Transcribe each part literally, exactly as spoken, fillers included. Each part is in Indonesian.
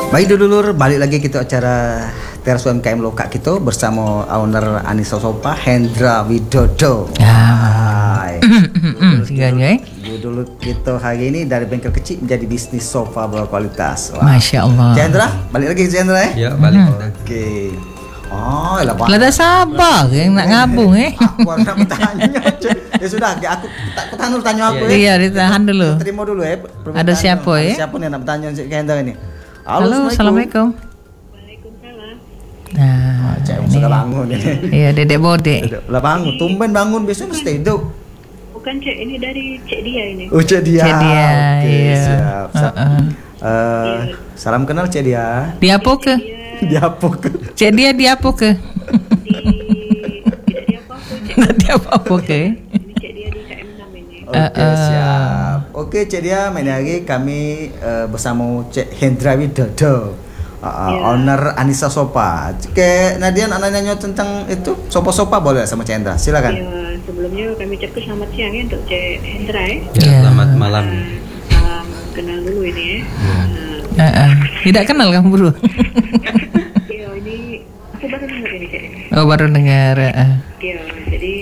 Baik dulur, balik lagi kita acara Teras U M K M Loka kita bersama owner Anissa Sofa Hendra Widodo. Hai. Segala eh. Dulu kita hari ini dari bengkel kecil menjadi bisnis sofa berkualitas. Wah. Masya Allah. Hendra, balik lagi Hendra eh? Ya, balik. Hmm. Oke. Okay. Oh, lah Pak. Lada sabar yang nak ngabung eh. Aku nak bertanya. Ya sudah, aku tak tahan dulu tanya aku ya. Iya, ditahan dulu. Terima dulu ya. Ada siapa ya? Ada siapa nih nak bertanya si Hendra ini? Halo, Halo Assalamualaikum. Waalaikumsalam. Nah, cek sudah bangun ini. Iya, Dedek Bodek. Lah bangun, tumben bangun biasanya mesti hidup. Bukan Cek, ini dari Cek dia ini. Oh, Cek dia. Cek dia. Oke, iya. Siap. Uh -uh. Uh, salam kenal Cek dia. Dia apa ke? Dia apa ke? Cek dia dia apa ke? Di tidak dia apa-apa Cek. Dia apa ke? Ini Cek dia di K M enam ini. Oke, okay, uh, siap. Oke, okay, Cek dia, main hari kami uh, bersama Cek Hendra Widodo, uh, yeah. owner Anissa Sofa. Cek Nadia anak nanya tentang itu sofa-sofa boleh sama Cek Hendra, silakan. Ya, sebelumnya kami ucapkan selamat siang ya untuk Cek Hendra ya. Ya, selamat malam. Uh, salam kenal dulu ini ya. Uh, uh, uh. Tidak kenal kamu bro? Ya, ini aku baru dengar ini Cek. Oh, baru dengar. Uh. Ya, jadi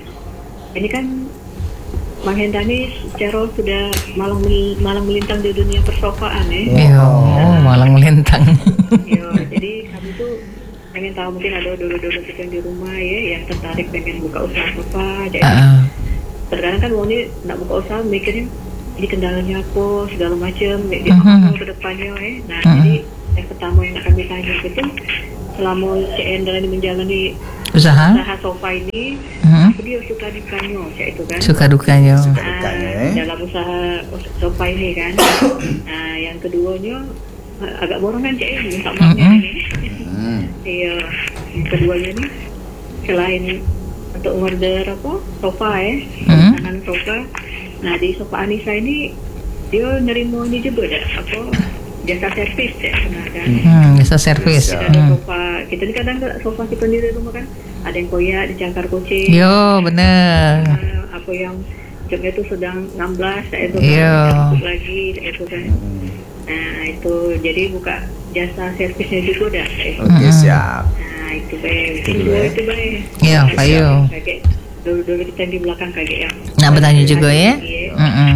ini kan Bang Hendra ini secara sudah malang malang melintang di dunia persofaan ya. Iya, oh, malang melintang. Iya, jadi kami tuh pengen tahu mungkin ada dulu-dulu kita yang di rumah ya yang tertarik pengen buka usaha sofa. Jadi uh. terkadang kan mau ini nak buka usaha mikirnya ini kendalanya apa segala macam, gitu uh-huh. ke depannya ya. Nah uh-huh. jadi yang pertama yang kami tanya itu selama Cek Hendra ini menjalani usaha usaha sofa ini, uh-huh. dia suka dukanya, Cek itu kan? Suka dukanya. Suka dukanya uh, dalam usaha sofa ini kan. Nah yang keduanya agak borongan Cek ini, minta maafnya uh-huh. ini. Iya, yang keduanya nih selain untuk order apa sofa ya, uh-huh. kanan sofa. Nah di sofa Anissa ini dia nerima ini juga dah apa jasa servis ya sebenarnya. Hmm, jasa servis. Kita ada sofa, kita ni kadang sofa kita di rumah kan ada yang koyak, dicangkar kucing. Yo benar. Uh, apa yang jamnya itu sedang enam belas, itu kan lagi itu kan. Nah itu jadi buka jasa servisnya juga dah. Oke okay, siap. Nah itu baik, itu itu baik. Iya Pak Yo. Dulu-dulu kita di belakang kayak yang. Nah bertanya juga ya. Uh-uh.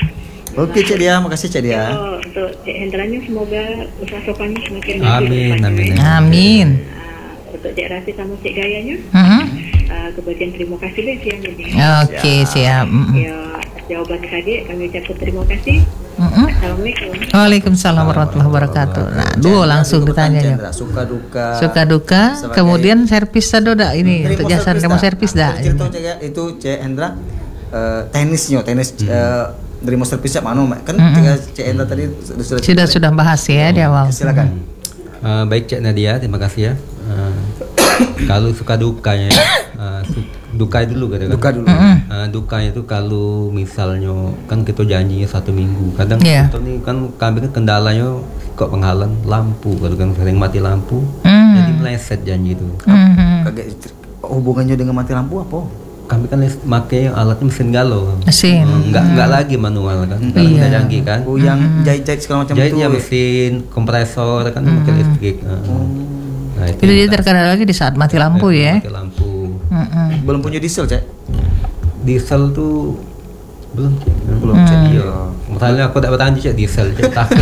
Oke Cek dia, makasih Cek dia. Oh, untuk Cek Hendranya semoga usaha sopanya semakin maju. Amin, amin. Amin. Uh, untuk Cek Rasi sama Cek Gayanya, uh-huh. uh, kebagian terima kasih deh siang ini. Oke okay, siap. siap. Ya jawaban tadi kami ucapkan terima kasih. Uh-huh. Assalamualaikum. Waalaikumsalam warahmatullahi wabarakatuh. Nah, dua langsung ditanya ya. Suka duka. Suka duka. Kemudian servis ada dak ini untuk jasa demo servis dak. Cerita Cek itu Cek Hendra uh, tenisnya, tenis uh, dari master servisnya mana kan mm-hmm. Cek Hendra tadi sudah sudah, sudah bahas ya di awal. Silakan. Uh, baik Cek Nadia, terima kasih ya. Uh, kalau suka dukanya, uh, su- duka dulu kan? Duka dulu. Mm-hmm. Uh, dukanya itu kalau misalnya kan kita janjinya satu minggu, kadang yeah. kita nih kan kami kan kendalanya kok penghalang lampu, kalau kan sering mati lampu, mm. jadi meleset janji itu. Mm-hmm. Kaget hubungannya dengan mati lampu apa? Kami kan pakai alatnya mesin galo, mesin, hmm, nggak nggak hmm. lagi manual kan, kalau iya. udah canggih kan. Oh yang jahit-jahit segala macam jahit itu. Jahitnya mesin, kompresor kan hmm. pakai listrik. Hmm. Nah, itu jadi terkadang lagi di saat mati lampu ya. Mati lampu. Hmm. Belum punya diesel Cek? Diesel tuh belum. Belum Cek. Hmm. Iya. Misalnya aku tak bertanya Cek diesel Cek takut.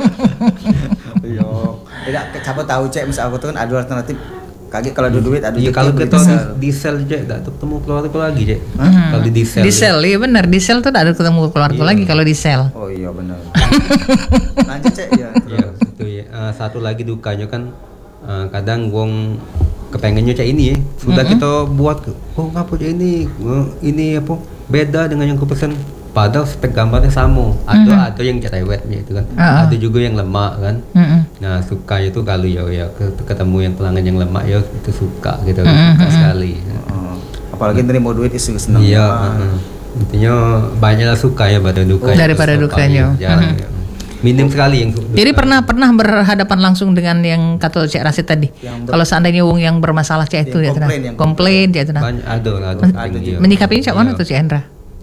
Iya. Tidak siapa tahu Cek misal aku tuh kan ada alternatif. Kaget kalau ada duit ada ya, kalau kita diesel, diesel Cek tak ketemu keluarga lagi Cek. Hmm. Kalau di diesel. Diesel ya, iya benar diesel tuh tak ada ketemu keluarga iya. lagi kalau diesel. Oh iya benar. Lanjut Cek ya. Iya itu ya. Uh, satu lagi dukanya kan uh, kadang wong kepengennya Cek ini ya. Sudah mm-hmm. kita buat oh ngapa Cek ini uh, ini apa beda dengan yang kupesan. Padahal spek gambarnya sama. Ada mm-hmm. ada yang cerewetnya itu kan. Uh-huh. Ada juga yang lemak kan. Mm-hmm. Nah suka itu kalau ya ya ketemu yang pelanggan yang lemak ya itu suka gitu mm-hmm. suka sekali. Uh, apalagi nerima duit itu senang. Iya. Uh, intinya banyaklah suka ya pada duka. Oh, daripada dukanya. Jarang mm-hmm. ya. Minim sekali yang duka. Jadi pernah pernah berhadapan langsung dengan yang kata Cek Rasid tadi. Ber- Kalau seandainya wong yang bermasalah Cek itu ya, komplain, yang komplain Cek itu. Banyak ada ada. Menyikapinya Cek mana tuh Cek Hendra?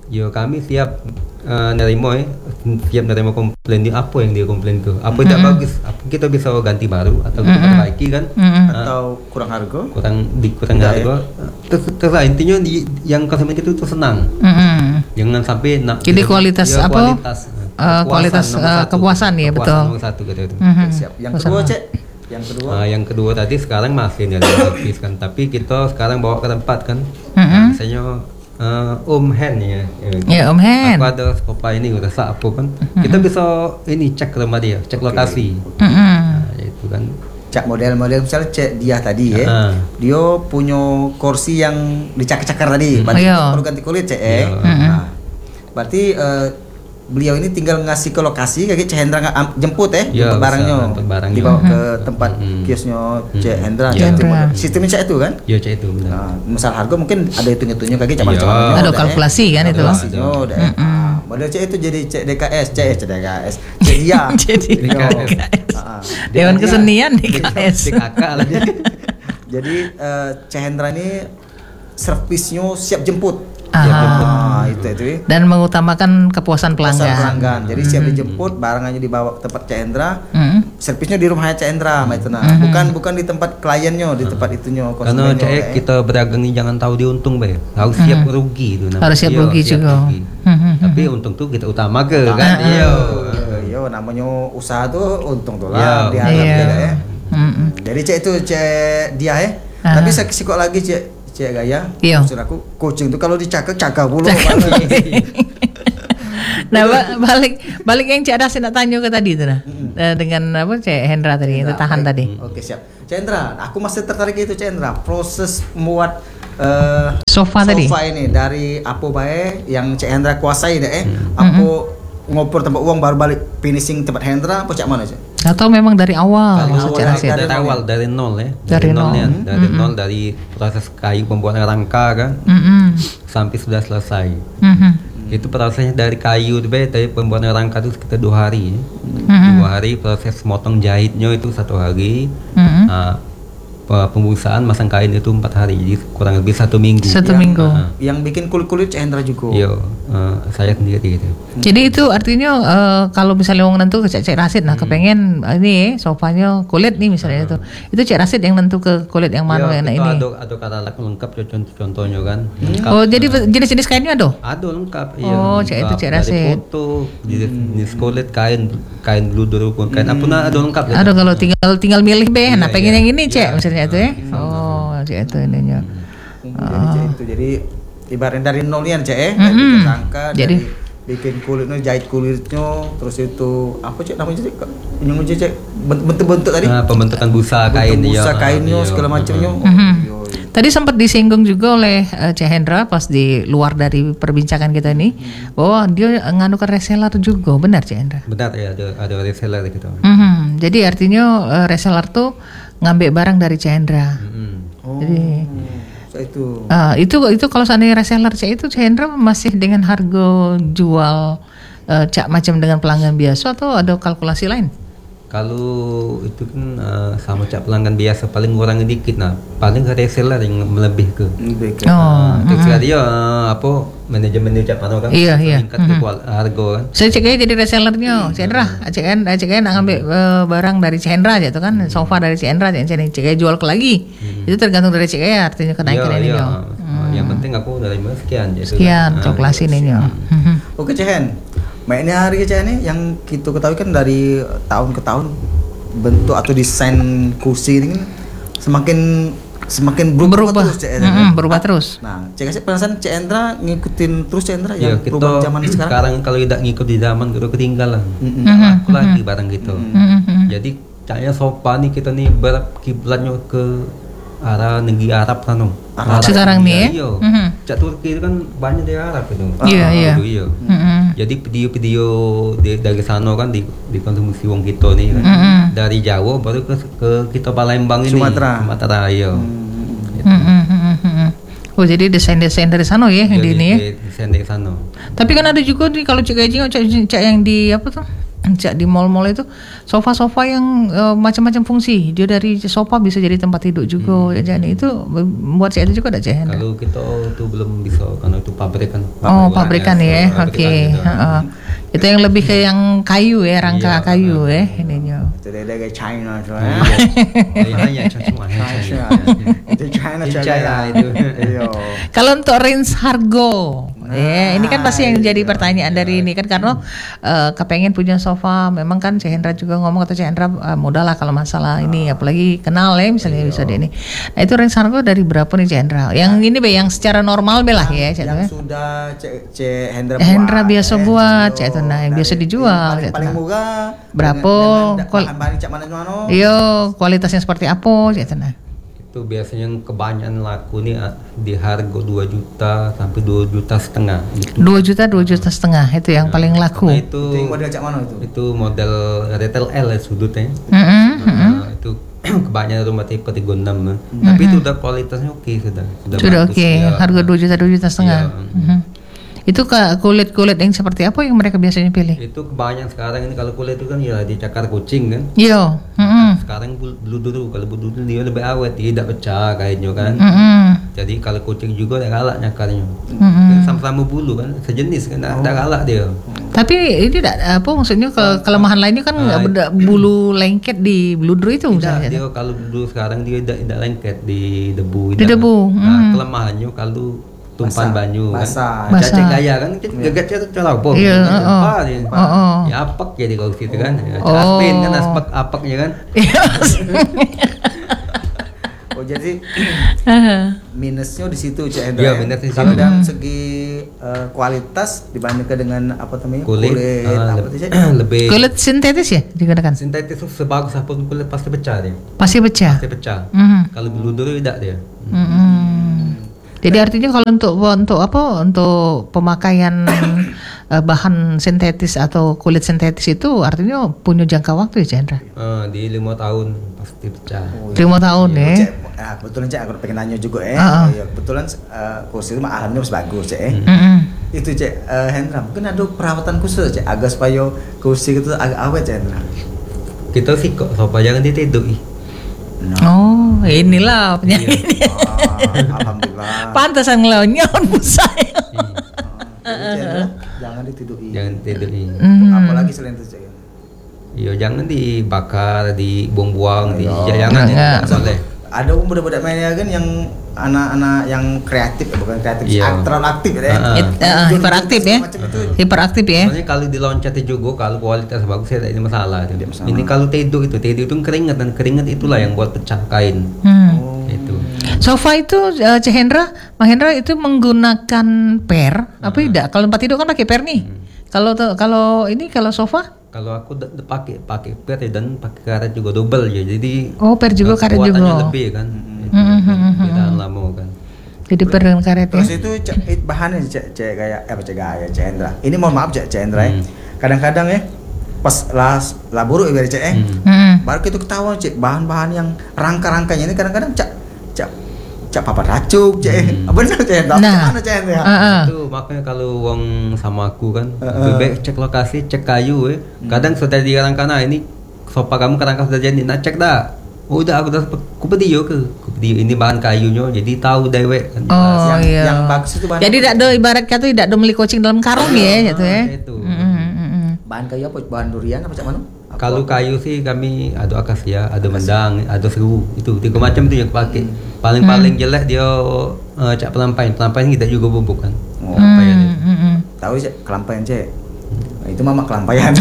Yo kami siap uh, nerimo eh, siap nerimo komplain dia apa yang dia komplain tuh. Apa tidak Mm-hmm. bagus, apa kita bisa ganti baru atau kita Mm-hmm. perbaiki kan? Mm-hmm. Uh, Atau kurang harga? kurang di kurang Ya, harga. Terus terus intinya di, yang konsumen itu tuh senang. Mm-mm. Jangan sampai nak Jadi kualitas ya, apa? Kualitas, Uh, kualitas, nomor uh, satu. kepuasan ya, Kepuasan betul. nomor satu gitu itu. Mhm. Siap. Yang Pesan kedua, apa? Cek. Yang kedua. Nah, yang kedua tadi sekarang masih nih ada servis kan, tapi kita sekarang bawa ke tempat kan. Mhm. Nah, misalnya uh, Om Hen ya. Ya, Om Hen. Aku ada Skopa ini rusak apa kan. Kita bisa ini cek rumah dia, cek lokasi. Mm-mm. Nah, itu kan. Cak model-model misalnya cek dia tadi ya. Ah. Dia punya kursi yang dicakar-cakar tadi. Berarti Iya. kita perlu ganti kulit cek eh. Iya. Nah, berarti eh, beliau ini tinggal ngasih ke lokasi kayak Cek Hendra nggak am- jemput eh Iya, jemput barangnya, bisa, jemput barangnya. dibawa ke tempat Mhm. kiosnya Cek Mhm. Hendra. Iya. Sistem- Hendra. Sistemnya cek itu kan. Ya cek itu benar. Nah, misal harga mungkin ada hitung-hitungnya kayak Iya. macam Ada kalkulasi kan itu. Kalkulasinya udah. eh. Ah, model cek itu jadi cek D K S, cek cek D K S, cek dia. Jadi Iya. D K S. Ah, ah. Dewan Dia- Kesenian D K S. D K K lah dia. Jadi eh, Cek Hendra ini servisnya siap jemput. Aha. Siap jemput. Ah, itu itu. ya. Dan mengutamakan kepuasan Pasar pelanggan. pelanggan. Jadi siap dijemput, barangnya dibawa ke tempat Cek Hendra. Mm. Servisnya di rumahnya Cek Hendra, mm. itu nah. Bukan bukan di tempat kliennya, di tempat itunya Karena konsumennya, cek eh. kita berdagang ini jangan tahu dia untung be. Harus siap rugi itu namanya. Harus siap Iya, rugi juga. rugi. Mhm. Tapi untung tuh kita utama ke kan. Iya. Yo, namanya usaha tuh untung tuh Iya. lah dianggap Iya. gitu ya. Mm-mm. Jadi Cek itu Cek dia ya. Ah. Tapi saya sikok lagi Cek Cek Gaya. Iya. Maksud aku kucing tuh kalau dicakar cakar bulu. Nah, ba- balik balik yang Cik Rasid nak tanya ke tadi itu nah. Eh, dengan apa Cik Hendra tadi itu tahan Baik. tadi. Oke siap. Cek Hendra, aku masih tertarik itu Cek Hendra. Proses membuat eh, Sofa tadi? ini dari apa bae yang Cik Hendra kuasai deh eh. Hmm. Aku ngoper tempat uang baru balik finishing tempat Hendra apa cak mana Cek? Atau memang dari awal Dari maksud awal, Cik Rasid. Dari awal dari nol ya. Dari nol. nolnya, dari Mm-mm. nol dari proses kayu pembuatan rangka kan Mm-mm. sampai sudah selesai. Mhm. Itu prosesnya dari kayu itu be, dari pembuatan rangka itu sekitar dua hari. ya. Mhm. Dua hari proses motong jahitnya itu satu hari. Mhm. Nah, pe- pembusaan masang kain itu empat hari, jadi kurang lebih satu minggu. Satu Yang- minggu. Ah. Yang bikin kulit-kulit Cek Hendra juga. Iya, eh, saya sendiri gitu. Jadi itu artinya eh, kalau misalnya orang nentu ke Cik Cik Rasid nah kepengen eh, ini eh, sofanya kulit nih misalnya itu. Itu Cik Rasid yang nentu ke kulit yang mana Iya, yang kita ini. ada ada katalog lengkap contoh contohnya kan. Lengkap. Oh, jadi jenis-jenis kainnya ada? Ada lengkap. Oh, cek itu, cek Dari Rasid. foto, jenis jenis kulit kain, kain bludur pun kain apa nah ada lengkap. gitu. Ada kalau tinggal tinggal milih be, nah Iya, pengen iya. yang ini Cek Iya. misalnya itu ya. Oh, Cek itu ininya. Jadi Cek itu jadi ibaratnya dari nolnya Cek eh. Dari Mhm. bikin rangka, Jadi- dari bikin kulitnya, jahit kulitnya, terus itu apa Cek namanya Cek? Yang aja Cek bentuk-bentuk tadi. Nah, pembentukan busa kain Bentuk busa iya. kainnya Iya. segala macamnya. Mhm. Yo, yo. Tadi sempat disinggung juga oleh eh, Cik Hendra pas di luar dari perbincangan kita ini bahwa dia nganukan reseller juga, benar Cik Hendra? Benar ya, ada ada reseller gitu. Mhm. Jadi artinya eh, reseller tuh ngambil barang dari Cik Hendra. Mm-mm. Oh. Jadi So, itu. eh, itu itu kalau seandainya reseller Cik itu Cik Hendra masih dengan harga jual eh, Cak macam dengan pelanggan biasa atau ada kalkulasi lain? Kalau itu kan eh, sama cak pelanggan biasa paling kurang dikit, nah paling ke reseller yang melebih ke. Lebih ke- Oh, Nah, terus dia eh, apa manajemen cak pano kan Iya, iya. meningkat ke kual- harga kan. Saya cek aja jadi resellernya, Cik Hendra, Cik Hendra, Cik Hendra ngambil eh, barang dari Cik Hendra aja tuh kan, sofa dari Cik Hendra, Cik Hendra, Cik Hendra jual ke lagi, itu tergantung dari Cik Hendra artinya kenaikan Iya, ini iya. yo. Eh, Yang penting aku dari mana sekian. gitu kan. Sekian Ah, kalkulasi ini yo. Mhm. Oke Cehen, mainnya hari Cehen ini yang kita ketahui kan dari tahun ke tahun bentuk atau desain kursi ini kan semakin semakin berubah, Berubah. terus Cek Mm-mm, Hendra. berubah terus. Nah, Cek kasih penasaran Cek Hendra ngikutin terus Cek Hendra Ya, yang kita perubahan zaman sekarang. sekarang kalau tidak ngikut di zaman kita ketinggalan. Mm-mm. Nggak laku lagi barang gitu. Mhm. Jadi kayaknya sofa nih kita nih berkiblatnya ke arah negeri Arab kan. Arab. Sekarang nih, ya? Iya. Mhm. Cak Turki itu kan banyak dari Arab itu. Iya, iya. Itu, iya. Mhm. Jadi video-video di- dari sana kan di dikonsumsi wong kita nih kan. Mhm. Dari Jawa baru ke, ke kita Palembang ini. Sumatera. Sumatera iya. Mhm, mhm, mhm. Oh jadi desain-desain dari sana ya yang di Jadi ini ya. di- desain dari sana. Tapi kan ada juga nih kalau Cik Gaji cak, cak yang di apa tuh? Cak di mall-mall itu sofa-sofa yang uh, macam-macam fungsi. Dia dari sofa bisa jadi tempat tidur juga. Hmm. Jadi itu buat saya itu juga ada Cak. Kalau kita itu belum bisa karena itu pabrikan. Oh, pabrikan ya. Oke. Okay. Gitu. Uh, itu yang lebih ke yang kayu ya, rangka iya, kayu ya ininya. Itu dia kayak China tuh. Hanya cuma China. Itu China China itu. Kalau untuk range harga, ya ini kan pasti yang jadi pertanyaan dari ini kan karena uh, kepengen punya sofa. Memang kan Cik Hendra juga ngomong atau Cik Hendra uh, mudah lah kalau masalah ini, apalagi kenal ya misalnya bisa di ini. Nah itu range harga dari berapa nih Cik Hendra? Yang ini be yang secara normal be lah ya. Yang sudah Cik Hendra buat. Hendra biasa buat, Cik itu nah yang biasa dijual. Paling, paling murah. Berapa? Bahan-bahan cak mana mana? Iya, kualitasnya seperti apa? Cik itu nah. Itu biasanya kebanyakan laku nih di harga dua juta sampai dua juta setengah gitu. dua juta dua juta setengah itu yang nah, paling laku. Nah, itu, itu model cak mana itu? Itu model retail L ya sudutnya. Mm-hmm, nah, mm-hmm. Itu kebanyakan rumah tipe tiga puluh enam nah. mm-hmm. Tapi itu udah kualitasnya oke okay, sudah. Sudah, sudah oke. Okay. Ya. Harga dua juta dua juta setengah. Ya. Mm-hmm. Itu kulit-kulit yang seperti apa yang mereka biasanya pilih? Itu kebanyakan sekarang ini kalau kulit itu kan ya dicakar kucing kan. Iya. Mm-hmm. Sekarang bulu dulu, kalau bulu dulu dia lebih awet, dia tidak pecah kainnya kan. Mm-hmm. Jadi kalau kucing juga dia galak nyakarnya. Mm-hmm. Sama-sama bulu kan, sejenis kan, tidak oh. galak dia. Tapi ini tidak apa maksudnya ke kelemahan lainnya kan nggak uh, bulu lengket di bluedru itu misalnya. Dia kalau bulu sekarang dia tidak tidak lengket di debu. Di debu. Nah, mm-hmm. kelemahannya kalau tumpan banyu basah. kan cacing gaya kan gagatnya tuh cara apa iya, apa dia oh, oh. ya apak jadi kalau situ kan oh. Aspin kan aspek apaknya kan oh jadi minusnya di situ Cik Hendra ya, minusnya kalau dalam segi uh, kualitas dibandingkan dengan apa namanya kulit, kulit uh, apa lebih, lebih kulit sintetis ya digunakan sintetis itu sebagus apapun kulit pasti pecah dia pasti pecah pasti pecah mm-hmm. kalau bulu dulu tidak dia mm-hmm. Jadi artinya kalau untuk untuk apa untuk pemakaian uh, bahan sintetis atau kulit sintetis itu artinya punya jangka waktu ya Cik Hendra? Uh, di lima tahun pasti pecah. Oh, lima tahun ya. Cik, nah, kebetulan Cik aku pengen nanya juga ya. Uh-uh. Ya kebetulan uh, kursi itu alhamdulillah masih bagus Cik. Mm. Mm-hmm. Itu Cik uh, Hendra mungkin ada perawatan khusus Cik agar supaya kursi itu agak awet Cik Hendra. Kita sih kok sopa jangan ditidui. No. Oh, inilah penyakit. Iya. Oh, alhamdulillah. Pantasan ngelonyon saya. Oh, jangan ditidui. Jangan ditidui. Mm. Apalagi selain itu, Cik. Iya, jangan dibakar, dibuang-buang, di ya, jangan ya, boleh. Ada budak-budak mainnya kan yang anak-anak yang kreatif, bukan kreatif, iya. terlalu aktif ya. Uh-uh. It, uh, hiperaktif ya. Hiperaktif ya. Soalnya kalau diloncat juga kalau kualitas bagus ya ini masalah. masalah. Ini kalau tidur itu, tidur itu keringat dan keringat itulah yang buat pecah kain. Hmm. Oh. Itu. Sofa itu uh, Cik Hendra, Mang Hendra itu menggunakan per apa tidak? Kalau tempat tidur kan pakai per nih. Hmm. Kalau kalau ini kalau sofa? Kalau aku d- d- pakai pakai per dan pakai karet juga double ya. Jadi oh, per juga karet juga. Kekuatannya lebih kan. Beda lama kan. Jadi per dengan karet ya. Terus itu c- bahannya cek cek kayak apa cek gaya Cik Hendra. Ini mohon maaf Cik Hendra ya. Hmm. Kadang-kadang ya pas las lah buruk ya Cik eh. Hmm. Baru kita ketahuan Cik bahan-bahan yang rangka-rangkanya ini kadang-kadang cak cak cak papat racuk Cik. Hmm. Benar Cik Hendra. Nah. Mana Cik Hendra? Uh-uh. Itu makanya kalau uang sama aku kan uh-uh. lebih baik cek lokasi, cek kayu ya. Kadang sudah di rangka nah ini sofa kamu kerangka sudah jadi, nah cek dah. Oh udah aku udah aku video ke video ini bahan kayunya jadi tahu dewek kan. Oh yang, iya. Yang bagus itu bahan. Jadi tidak ada ibarat kata tidak ada beli kucing dalam karung ya gitu ya. Itu. Mm-hmm. Bahan kayu apa? Bahan durian apa cak mana? Kalau kayu sih kami ada akasia, ada mendang, ada seru itu tiga macam itu yang pakai. Paling-paling jelek dia uh, cak pelampain, pelampain kita juga bubuk kan. Oh, pelampain itu. Mm-hmm. Tahu Cik kelampayan Cik. Nah, itu mama kelampayan.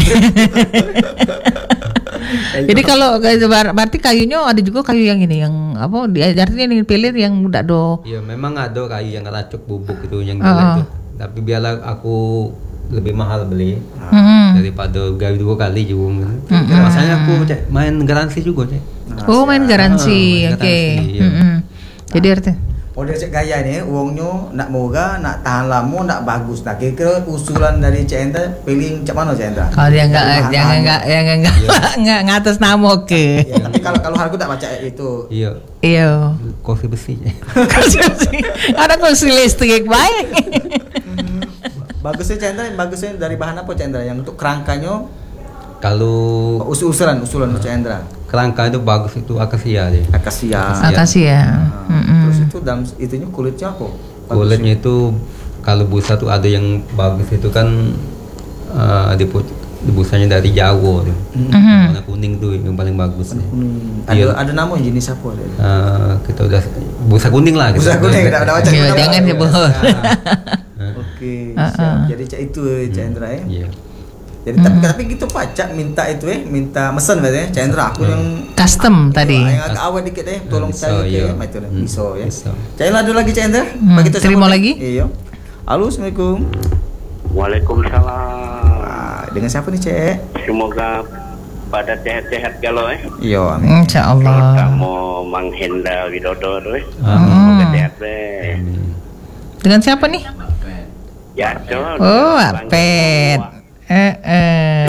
Jadi kalau berarti kayunya ada juga kayu yang ini yang apa? Artinya yang pilih yang udah do. Iya memang ada kayu yang racuk bubuk itu yang jelek uh-huh. itu. Tapi biarlah aku lebih mahal beli uh-huh. daripada gaji dua kali juga. Uh-huh. Masanya aku cek main garansi juga cek. Oh main garansi, ah, oke. Okay. Iya. Uh-huh. Jadi artinya. Oh dia cek gaya nih, uangnya nak murah, nak tahan lama, nak bagus. Nah kira-kira usulan dari Cik Hendra pilih cak mana Cik Hendra? Kalau dia enggak, jangan enggak, yang enggak, enggak ngatas nama oke. Ya, tapi kalau kalau harga tak baca itu. Iya. Iya. Kursi besi. Kursi besi. Ada kursi listrik baik. Bagusnya Cik Hendra, bagusnya dari bahan apa Cik Hendra? Yang untuk kerangkanya Kalau Oh, usul-usulan usulan Cak Hendra. kerangka itu bagus itu akasia deh. Akasia. Akasia. Nah, Mm-mm. terus itu dalam itunya kulitnya apa? Kulitnya itu kalau busa tuh ada yang bagus itu kan uh, di, put- di busanya dari Jawa tuh. Mhm. Warna kuning tuh yang paling bagus. nih. Hmm, ada Iya. ada nama jenis apa ada? Uh, kita udah busa kuning lah. Busa kuning, udah udah baca. Iya, nama. jangan sebut. Oke, Ah, siap. ah. Jadi Cak itu eh, Cak Hendra ya. Iya. Jadi tapi tapi gitu Pak Cak minta itu eh, minta mesen berarti ya. Cak Hendra aku yang Custom tadi. yang agak awet dikit eh, tolong Bisa, saya iya. ke itu Hmm, bisa ya. bisa. Cak Hendra ada lagi Cak Hendra? Hmm, Bagi kita terima sambut, eh. lagi. Iya. Halo, Assalamualaikum. Waalaikumsalam. Ah, dengan siapa nih Cek? Semoga pada sehat-sehat kalau eh. Iya, amin. Insya Allah. Kamu Mang Hendra Widodo tuh eh. Amin. Semoga sehat deh. Amin. Dengan siapa nih? Ya, coba. Oh, Wapet. Eh, eh.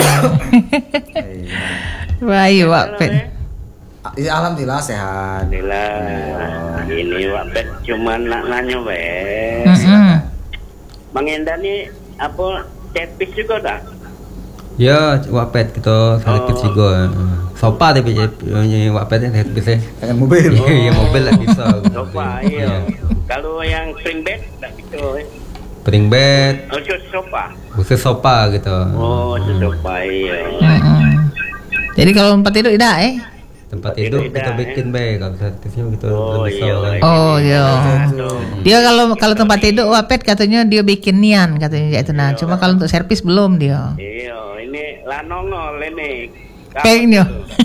Bayu Wapet. Ah, ya, alhamdulillah sehat. Alhamdulillah. Ini Wapet cuma nak nanya weh. Mm-mm. Mang Hendra nih apa tepis juga dah? Ya, wapet kita sakit Oh. juga. Sopa tapi punya wapetnya sakit bisa. Dengan mobil. Iya, mobil lah bisa. Sofa, iya. Kalau yang spring bed tak bisa eh. Spring bed, Oh, sofa. khusus sopa gitu. Oh, sofa iya. Mm-mm. Jadi kalau tempat tidur tidak eh? Tempat Tempat tidur tidur kita tidak, bikin baik kalau servisnya gitu Oh, lebih iya, soal. iya. Oh iya. Tuh. Dia kalau kalau tempat tidur Wapet katanya dia bikin nian katanya itu nah. Cuma kalau untuk servis belum dia. Iya, ini lanongol ini. Kayaknya.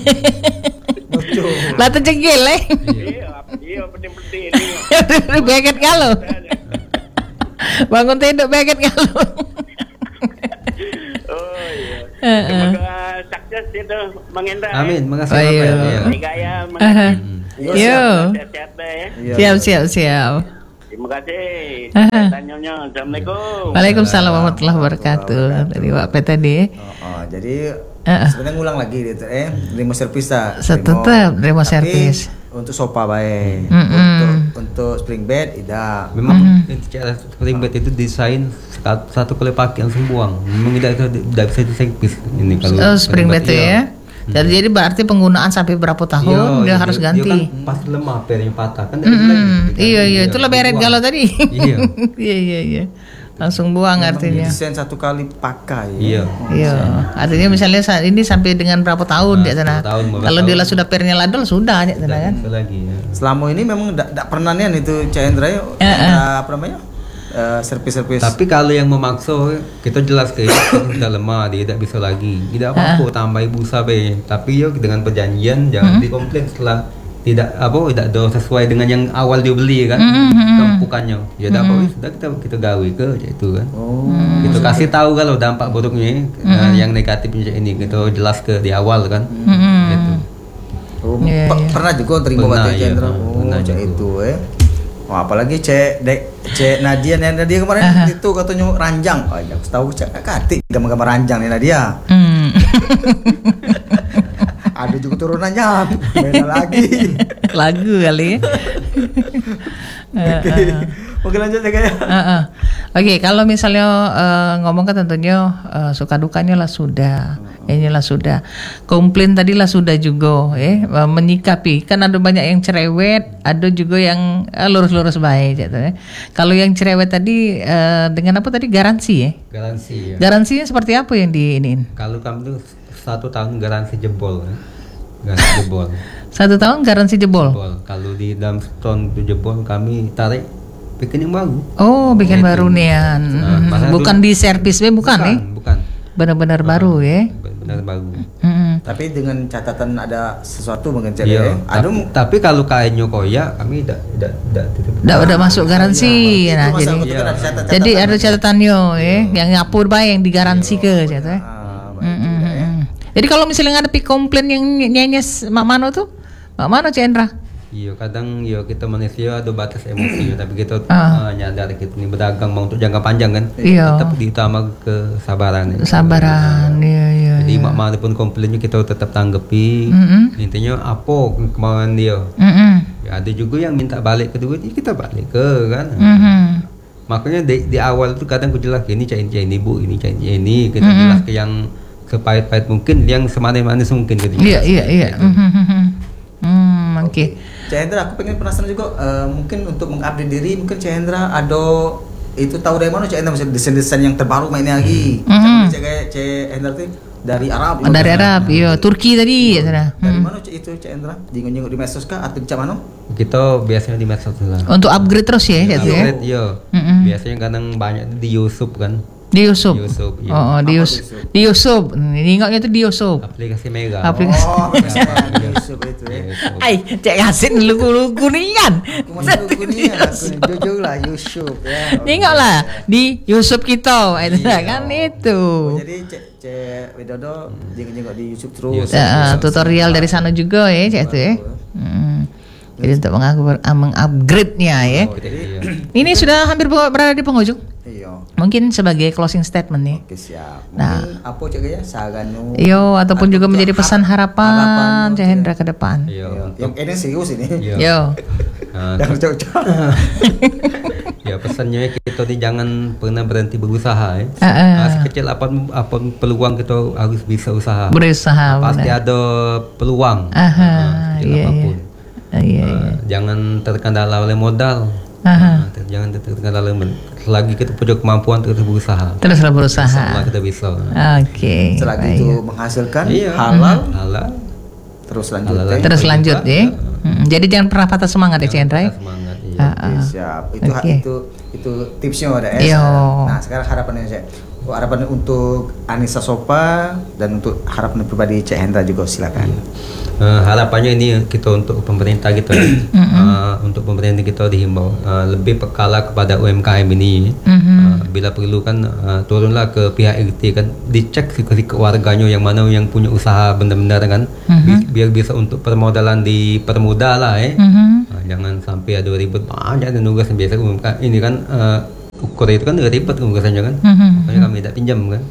Lah tercegil eh. Iya, iya penting-penting ini. Beget kalau. Bangun tidur beget kalau. Oh iya. Heeh. Semoga sukses itu Mang Hendra. Amin, makasih Oh, iya. Wapet. Iya. Ini gaya Aha. Iya, Yo. sehat deh ya. Iya. Siap siap siap. Terima kasih. Aha. Tanyanya. Assalamualaikum. Waalaikumsalam warahmatullahi wabarakatuh. Dari Wapet tadi. Oh, oh, jadi Heeh. sebenarnya ngulang lagi gitu eh terima servis tak? Tetep terima Tapi servis. untuk sofa baik. Mm-mm. Untuk untuk spring bed tidak. Memang itu cara spring bed itu desain sat- satu kali pakai langsung buang. Memang tidak tidak bisa diservis ini kalau Oh, spring bed itu iya. ya. Jadi jadi berarti penggunaan sampai berapa tahun dia Iya, harus dia- ganti. Dia kan pas lemah pernya patah kan dari Mm-mm. lagi, kan. Iya iya itulah beret buang. galau tadi. Iya. Iya iya iya. Langsung buang Memang artinya. desain satu kali pakai. Iya. Iya, artinya misalnya saat ini sampai dengan berapa tahun Nah, di sana. sepuluh tahun, lima belas Kalau dia tahun. lah sudah pernya ladol sudah di sana kan. Bisa lagi ya. Selama ini memang tidak pernah nih itu Cak Hendra ya, Eh, eh. ada apa namanya? Eh, servis-servis. Tapi kalau yang memaksa kita jelas ke sudah lemah dia tidak bisa lagi. Tidak apa-apa tambah busa be. Tapi ya dengan perjanjian jangan dikomplain setelah tidak apa tidak ada sesuai dengan yang awal dia beli kan. Kampukannya. Ya tidak apa sudah kita kita gawe ke itu kan. Oh. Kita kasih tahu kalau dampak buruknya eh, yang negatifnya ini kita jelas ke di awal kan. Gitu. Oh, Iya, pe- iya. pernah juga terima Pernah, batik Cak iya. Hendra. Oh, Pernah Cak juga. itu eh. Wah, apalagi Cek Dek Cek Nadia nih Nadia kemarin itu katanya ranjang. Oh, ya, aku tahu Cek Kati gambar-gambar ranjang nih Nadia. Hmm. Ada juga turunannya. Beda lagi. Lagu kali ya. Oke. Oke lanjut ya kayak. Heeh. Oke, kalau misalnya eh, ngomong kan tentunya eh, suka dukanya lah sudah, inilah sudah, komplain tadi lah sudah juga, eh eh, menyikapi. Kan ada banyak yang cerewet, ada juga yang eh, lurus-lurus baik, gitu, ya. Kalau yang cerewet tadi eh, dengan apa tadi garansi ya? Garansi ya. Garansinya seperti apa yang diinin? Kalau kami tuh satu tahun garansi jebol kan. Garansi jebol. Satu tahun garansi jebol. Jebol. Kalau di dalam setahun itu jebol kami tarik bikin yang baru. Oh, bikin Gitu. baru nian. Nah, Mhm. masa Bukan dulu- di servis, be, bukan, eh? Bukan. Benar-benar baru ya. Benar baru. Mhm. Tapi dengan catatan ada sesuatu mungkin Cak Iya. ya. Ada Tapi, tapi kalau kainnya koyak kami tidak tidak tidak tidak. Udah udah masuk garansi. Itu Nah, masa jadi aku tuh kan ada catatan- jadi catatan. ada catatannya ya, yang ngapur bae yang digaransi ke gitu ya. Ah, baik Mm, juga mm, ya. mm. Jadi kalau misalnya ngadepi komplain yang nyenyes Mak Mano tuh, Mak Mano Cak Hendra? Iya, kadang ya kita manusia ada batas emosinya, tapi kita Ah. uh, nyadar kita ini berdagang mau untuk jangka panjang kan. Iya. Tetap diutama kesabaran. ya. Sabaran, iya iya. Jadi mak mana pun komplainnya kita tetap tanggapi. Mm-mm. Intinya apa kemauan dia. Mm-mm. Ya, ada juga yang minta balik ke duit, ya kita balik ke kan. Mhm. Makanya di, di awal tuh kadang aku jelas ini cain cain ini bu, ini cain cain ini kita Mm-mm. jelas ke yang sepahit-pahit mungkin, yang semanis-manis mungkin gitu. Iya iya iya. Hmm, oke. Cik Hendra, aku pengen penasaran juga, uh, mungkin untuk mengupdate diri, mungkin Cik Hendra ada itu tahu dari mana Cik Hendra, maksudnya desain-desain yang terbaru mainnya lagi. Mm-hmm. Cik Cik Hendra tuh dari Arab. Oh, dari Arab, iya, Turki tadi ya sana. Dari Hmm. mana Cik itu Cik Hendra? Jenguk-jenguk di medsos kah atau di mana? Kita biasanya di medsos lah. Untuk upgrade terus ya, Iya, gitu ya. upgrade, iya. Mm-mm. Biasanya kadang banyak di YouTube kan. Di YouTube. YouTube, iya. Oh, oh, di Apa Yus- di YouTube? di YouTube. Ini ingatnya tuh di YouTube. Aplikasi Mega. Aplikasi. Oh, Iya, di YouTube itu ya. YouTube. Ay, cek asin lugu-lugu nih kan. Aku masih lugu nih, aku jujur lah YouTube ya. Ingat lah di YouTube kita, itu Iya. kan itu. Oh, jadi Cik Cik Widodo jenguk-jenguk di YouTube terus. YouTube. Ya, tutorial dari sana juga ya, cek itu ya. Hmm. Jadi untuk mengupgrade- mengupgrade-nya ya. Oh, iya. Ini sudah hampir berada di penghujung. Iya. Mungkin sebagai closing statement nih. Oke siap. Nah. Mungkin apa Cik ya? Saganu. Yo, ataupun juga menjadi pesan harapan harapan, Cik Hendra ke depan. Iya, Iya. untuk Yang ini serius ini. iya. Yo. Nah, Jangan cocok. ya pesannya kita nih jangan pernah berhenti berusaha ya. Ah, ah. Nah, sekecil apapun apapun peluang kita harus bisa usaha. Berusaha. Pasti benar. ada peluang. Aha, Nah, sekecil iya, apapun. Ah, iya, Nah, iya. jangan terkendala oleh modal. Aha. Nah, ter- jangan terkendala oleh modal. Selagi kita punya kemampuan terus berusaha. Teruslah berusaha. Semua kita bisa. Oke. Selagi baik. itu menghasilkan Iya. halal, Halal. terus lanjut. Halal ya. lagi. Terus Kita lanjut juga, ya. Hmm, jadi jangan pernah patah semangat ya Cik Hendra. ya? Semangat. Iya. Ah, Oke, ah. siap. Itu Oke. itu itu tipsnya ada ya. Iya. Nah, sekarang harapannya saya. Oh, harapan untuk Anissa Sopa dan untuk harapan pribadi Cik Hendra juga silakan. Eh, harapannya ini kita untuk pemerintah kita ya. Eh, untuk pemerintah kita dihimbau eh, lebih pekala kepada U M K M ini. Mhm. Eh, bila perlu kan eh, turunlah ke pihak R T kan, dicek sikap warganya yang mana yang punya usaha benar-benar kan, Bi- biar bisa untuk permodalan dipermudah lah ya. Mhm. Nah, jangan sampai ada ribet banyak dan nugas biasa U M K ini kan eh, ukur itu kan ribet urusannya kan. Mhm. Makanya kami tidak pinjam kan.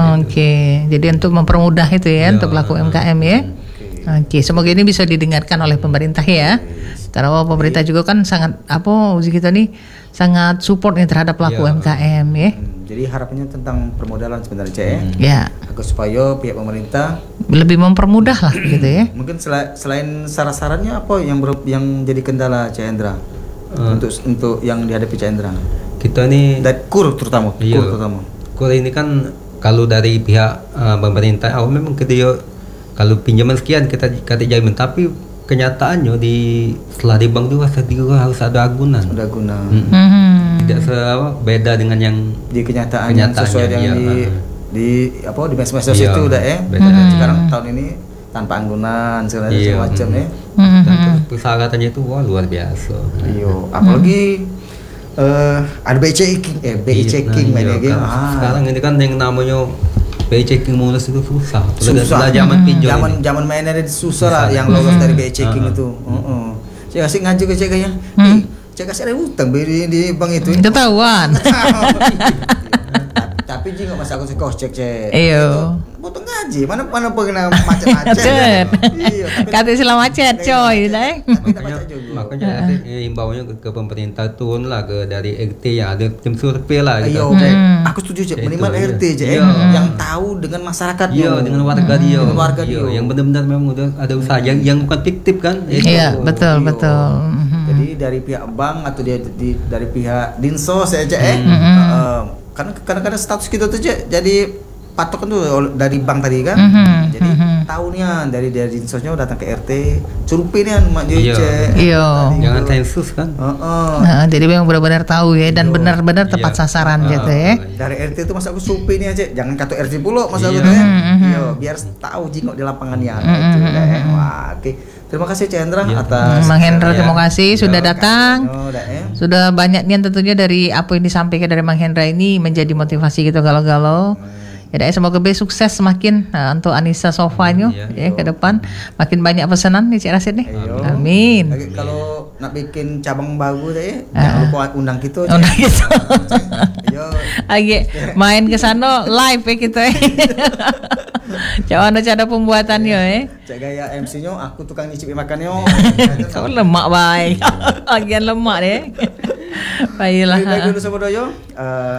Oke, jadi untuk mempermudah itu ya, Iya, untuk pelaku U M K M ya. Oke, semoga ini bisa didengarkan oleh pemerintah ya. Karena pemerintah juga kan sangat apa uji kita nih sangat support nih terhadap pelaku Iya. U M K M ya. Hmm, jadi harapannya tentang permodalan sebenarnya Cik ya. Ya, Agar supaya pihak pemerintah lebih mempermudah lah gitu ya. mungkin sela- selain saran-sarannya apa yang ber- yang jadi kendala Cik Hendra untuk untuk yang dihadapi Cik Hendra Kita ini dan kur terutama Iya. kur terutama Kur ini kan kalau dari pihak uh, pemerintah, oh memang kita yo, kalau pinjaman sekian kita kata jamin, tapi kenyataannya di setelah di bank juga juga harus ada agunan. udah guna Mm. Mhm. Tidak se apa, beda dengan yang di kenyataan yang Kenyataannya, sesuai dengan iya, di uh-huh. di apa di medsos Iya, itu udah ya beda. Dan sekarang tahun ini tanpa anggunan segala Iya, macam mm. ya Mhm. dan persyaratannya itu wah luar biasa. iya apalagi eh ada B I checking eh B I Iya, checking nah, mainnya iya, gitu kan. ah Sekarang ini kan yang namanya B I checking mulus itu susah. Apalagi susah setelah zaman pinjol zaman ini. zaman mainnya ada susah lah Susah. yang lolos dari B I checking Ah. itu heeh saya kasih ngaji ke cek kayaknya Hmm. eh cek kasih ada utang di di bank itu Ketahuan. tapi juga masa aku kos cek cek Iyo. potong gaji mana mana pernah macet-macet Betul. iya tapi Kata istilah macet coy, dah. tapi tak makanya macet juga makanya ada eh, imbauannya ke, ke pemerintah turun lah ke dari R T yang ada tim survei lah Iya, gitu. Cek. Hmm. Aku setuju cek. Itu, Minimal iya. R T cek, Iya. yang tahu dengan masyarakat. Iya, yo. dengan warga dia. Dengan warga Iya, dia. yang benar-benar memang udah ada usaha yang yang bukan fiktif kan. Itu. Iya, betul, Iya. betul. Mhm. Jadi dari pihak bank atau dia di, dari pihak dinsos ya cek. Eh. Hmm. Eh, karena kadang-kadang status kita tuh cek jadi patokan tuh ol- dari bank tadi kan. Mhm, Jadi mhm. tahunnya dari dari dinsosnya datang ke R T, survei nih mak Iya. cek. Iya. Jangan sensus kan. Heeh. Nah, jadi memang benar-benar tahu ya dan Iya. benar-benar tepat Iya. sasaran Ah, gitu ya. Dari R T itu masa aku survei nih aja, jangan kartu R T pula masa Iya. aku tuh ya. Mhm, Iya, biar tahu jingok di lapangannya Mhm, itu mhm, dah. mhm. Wah, oke. Terima kasih Cik Hendra Iya. atas Mang Hendra ya. terima kasih sudah Iya. datang. Oh, dah, ya. Sudah banyak nih tentunya dari apa yang disampaikan dari Mang Hendra ini menjadi motivasi kita galau-galau. Ya, dah, semoga be sukses semakin uh, untuk Anissa Sofanya Iya. ya ke depan makin banyak pesanan nih Cik Rasid nih. Ayo. Amin. Lagi kalau nak bikin cabang baru deh, Ah. jangan lupa undang kita. Cik. Undang kita. Yo. Lagi main ke sana live ya kita. Jangan ada cara pembuatannya ya. Cek gaya M C-nya, aku tukang nyicipi makannya. Kau lemak baik. Bagian lemak deh. Baiklah. Lagi dulu sama doyo. Eh,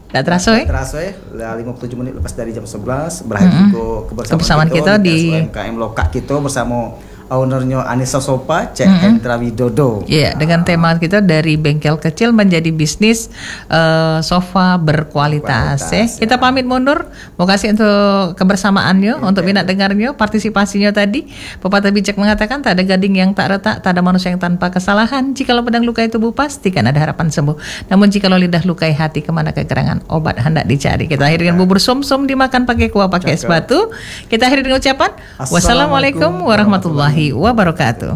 Tidak terasa ya? Terasa ya, lima puluh tujuh menit lepas dari jam sebelas berakhir Mm-hmm. juga kebersamaan, Kebersamaan kita kita di U M K M Lokak kita bersama ownernya Anissa Sopa, Cek Hendra Widodo. Iya, dengan tema kita dari bengkel kecil menjadi bisnis uh, sofa berkualitas. Berkualitas, Eh, kita ya. pamit mundur. Mau kasih untuk kebersamaannya, untuk minat dengarnya, partisipasinya tadi. Pepatah bijak mengatakan tak ada gading yang tak retak, tak ada manusia yang tanpa kesalahan. Jikalau pedang lukai tubuh pastikan ada harapan sembuh. Namun jikalau lidah lukai hati, kemana kegerangan, obat hendak dicari. Kita akhiri dengan bubur sum-sum dimakan pakai kuah pakai es batu. Kita akhiri dengan ucapan wassalamualaikum warahmatullahi wabarakatuh.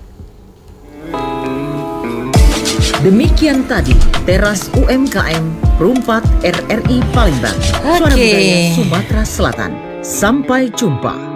Demikian tadi Teras U M K M Perumpat R R I Palembang, Suara Oke. Budaya Sumatera Selatan. Sampai jumpa.